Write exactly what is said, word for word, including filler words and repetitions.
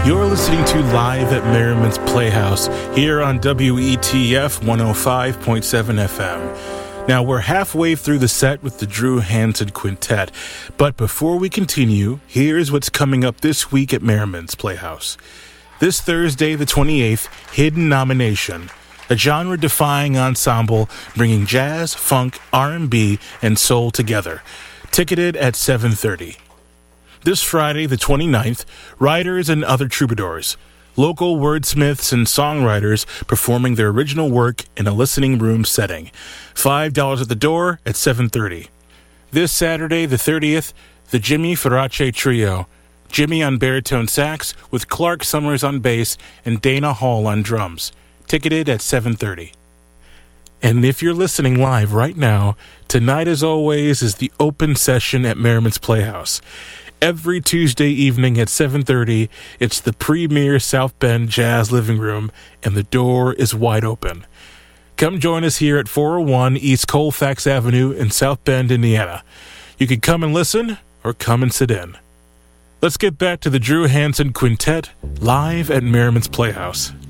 You're listening to Live at Merriman's Playhouse here on W E T F one oh five point seven F M. Now, we're halfway through the set with the Drew Hansen Quintet, but before we continue, here's what's coming up this week at Merriman's Playhouse. This Thursday, the twenty-eighth, Hidden Nomination, a genre-defying ensemble bringing jazz, funk, R and B, and soul together. Ticketed at seven thirty. This Friday, the twenty-ninth, Writers and Other Troubadours, local wordsmiths and songwriters performing their original work in a listening room setting. five dollars at the door at seven thirty. This Saturday, the thirtieth, the Jimmy Farace Trio, Jimmy on baritone sax with Clark Summers on bass and Dana Hall on drums. Ticketed at seven thirty. And if you're listening live right now, tonight, as always, is the open session at Merriman's Playhouse. Every Tuesday evening at seven thirty, it's the premier South Bend Jazz Living Room, and the door is wide open. Come join us here at four oh one East Colfax Avenue in South Bend, Indiana. You can come and listen, or come and sit in. Let's get back to the Drew Hansen Quintet, live at Merriman's Playhouse.